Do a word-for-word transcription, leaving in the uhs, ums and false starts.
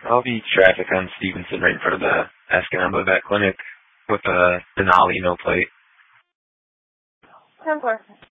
I'll be traffic on Stevenson right in front of the Escanaba Vet Clinic with a Denali no plate. ten four.